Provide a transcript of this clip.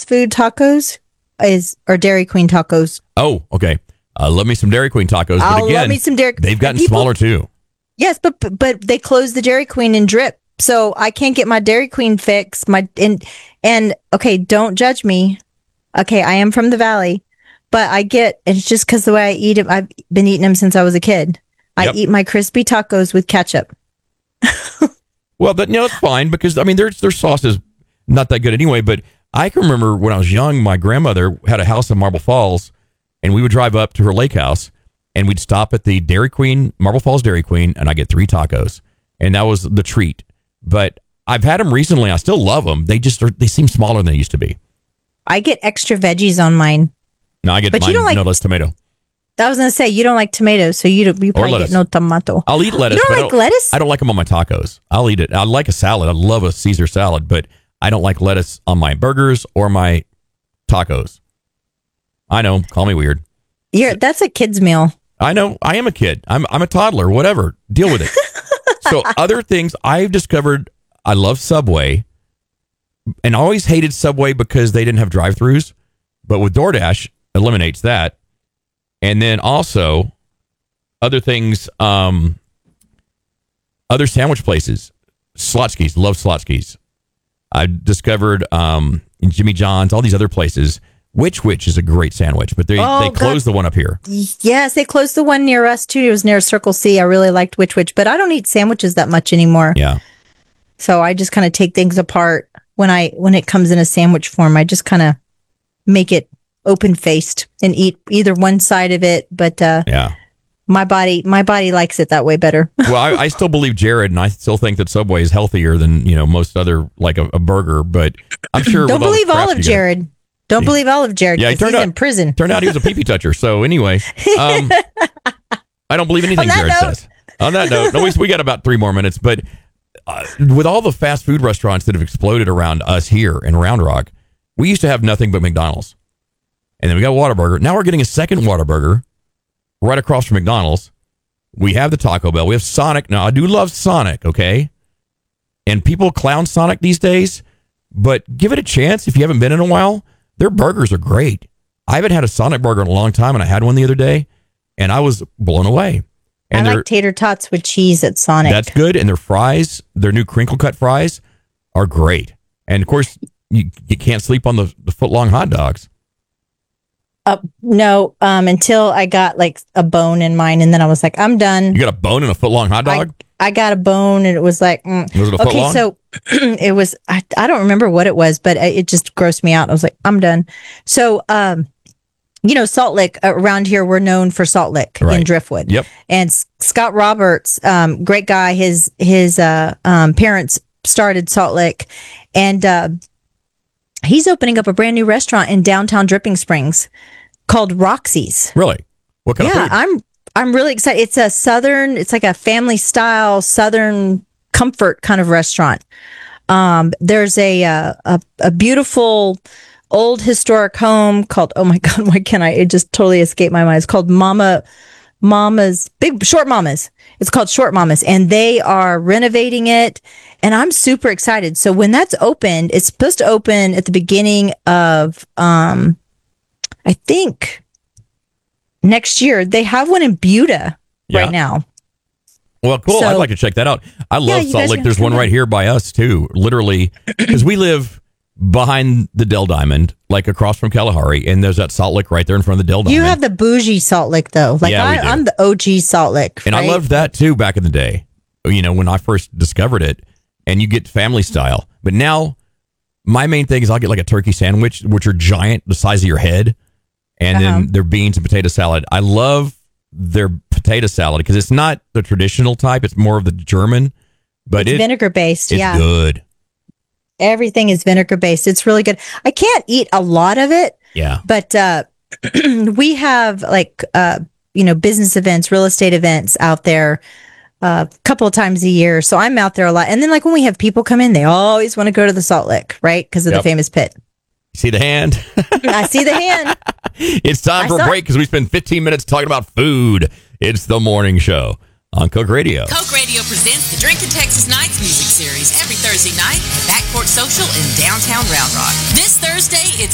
fast food tacos or Dairy Queen tacos. Oh, okay. Love me some Dairy Queen tacos. But again, love me some Dairy. They've gotten smaller too. Yes, but they closed the Dairy Queen in Drip, so I can't get my Dairy Queen fix. And okay, don't judge me. Okay, I am from the Valley, but it's just because the way I eat it. I've been eating them since I was a kid. I eat my crispy tacos with ketchup. Well, but no, it's fine because I mean their sauce is not that good anyway. But I can remember when I was young, my grandmother had a house in Marble Falls, and we would drive up to her lake house, and we'd stop at the Dairy Queen, Marble Falls Dairy Queen, and I get 3 tacos, and that was the treat. But I've had them recently. I still love them. They seem smaller than they used to be. I get extra veggies on mine. No, I get but mine, you don't like, no less tomato. I was going to say, you don't like tomatoes, so you probably get no tomato. I'll eat lettuce. You don't like lettuce? I don't like them on my tacos. I'll eat it. I like a salad. I love a Caesar salad, but I don't like lettuce on my burgers or my tacos. I know. Call me weird. That's a kid's meal. I know. I am a kid. I'm a toddler. Whatever. Deal with it. So other things I've discovered, I love Subway, and I always hated Subway because they didn't have drive-thrus, but with DoorDash, eliminates that. And then also other things, other sandwich places, Slotsky's, love Slotsky's. I discovered Jimmy John's, all these other places. Which is a great sandwich, but they closed the one up here. Yes, they closed the one near us too. It was near Circle C. I really liked Which, but I don't eat sandwiches that much anymore. Yeah. So I just kind of take things apart when it comes in a sandwich form. I just kind of make it open faced and eat either one side of it. But yeah, my body likes it that way better. Well, I still believe Jared, and I still think that Subway is healthier than most other, like a burger. But I'm sure don't believe all of Jared. Don't believe all of Jared. Yeah, he's in prison. Turned out he was a pee-pee toucher. So anyway, I don't believe anything Jared says. On that note, no, we got about 3 more minutes. But with all the fast food restaurants that have exploded around us here in Round Rock, we used to have nothing but McDonald's. And then we got Whataburger. Now we're getting a second Whataburger right across from McDonald's. We have the Taco Bell. We have Sonic. Now, I do love Sonic, okay? And people clown Sonic these days, but give it a chance if you haven't been in a while. Their burgers are great. I haven't had a Sonic burger in a long time, and I had one the other day, and I was blown away. And I like tater tots with cheese at Sonic. That's good. And their fries, their new crinkle cut fries, are great. And, of course, you can't sleep on the foot-long hot dogs. No, until I got like a bone in mine, and then I was like, I'm done. You got a bone in a foot-long hot dog? I got a bone, and it was like, Was it a foot long? So it was, I don't remember what it was, but it just grossed me out. I was like, I'm done. So, Salt Lick around here, we're known for Salt Lick in Driftwood. Yep. And Scott Roberts, great guy. His parents started Salt Lick, and he's opening up a brand new restaurant in downtown Dripping Springs called Roxy's. Really? What kind of food? I'm really excited. It's like a family style Southern comfort kind of restaurant. There's a beautiful old historic home called, oh my God, why can't it just totally escaped my mind. It's called Short Mamas. It's called Short Mamas, and they are renovating it, and I'm super excited. So when that's opened, it's supposed to open at the beginning of, I think next year. They have one in Buda right now. Well, cool. I'd like to check that out. I love Salt Lake. There's one right here by us too, literally, because we live behind the Dell Diamond, like across from Kalahari, and there's that Salt Lick right there in front of the Dell Diamond. You have the bougie Salt Lick though. Like I'm the OG Salt Lick. And I loved that too back in the day, when I first discovered it, and you get family style. But now my main thing is I'll get like a turkey sandwich, which are giant, the size of your head, and then their beans and potato salad. I love their potato salad because it's not the traditional type. It's more of the German, but it's vinegar based. It's good. Everything is vinegar based. It's really good. I can't eat a lot of it. Yeah. But we have business events, real estate events out there a couple of times a year. So I'm out there a lot. And then when we have people come in, they always want to go to the Salt Lick, right? Because of the famous pit. See the hand? I see the hand. It's time for a break because we spent 15 minutes talking about food. It's the morning show on Coke Radio. Coke Radio presents the Drinking Texas Nights music series every Thursday night at Backport Social in downtown Round Rock. This Thursday, it's